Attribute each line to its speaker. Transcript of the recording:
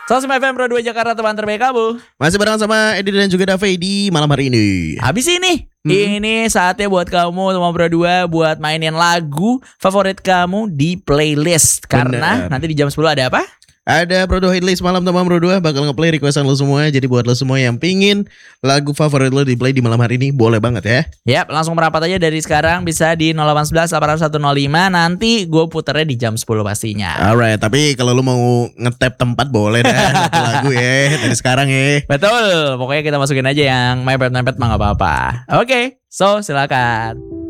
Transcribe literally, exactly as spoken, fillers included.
Speaker 1: Sosmed F M Pro dua Jakarta, teman terbaik kamu.
Speaker 2: Masih bareng sama Edi dan juga Dave di malam hari ini.
Speaker 1: Habis ini,
Speaker 2: Hmm.
Speaker 1: ini saatnya buat kamu teman Pro dua buat mainin lagu favorit kamu di playlist. Karena
Speaker 2: Bener.
Speaker 1: nanti di jam sepuluh ada apa?
Speaker 2: Ada Pro dua Hitlist malam teman Pro dua bakal ngeplay requestan lo semua. Jadi buat lo semua yang pingin lagu favorit lo di play di malam hari ini, boleh banget ya.
Speaker 1: Yap, langsung merapat aja dari sekarang. Bisa di nol delapan satu satu delapan satu nol lima. Nanti gue puternya di jam sepuluh pastinya.
Speaker 2: Alright, tapi kalau lo mau nge-tap tempat boleh dah satu lagu ya dari sekarang ya.
Speaker 1: Betul, pokoknya kita masukin aja yang mepet-mepet mah gak apa-apa. Oke, so silakan.